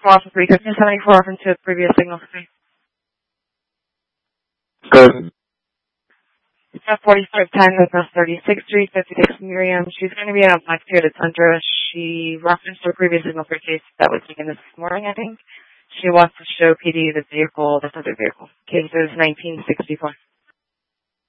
Officer 31574 off into a previous signal. Good. 4510 Northwest 36th Street, 56 Miriam. She's going to be in a black Toyota Tundra. She referenced her previous signal for a case that was taken this morning, I think. She wants to show PD the vehicle, this other vehicle. Case is 1964.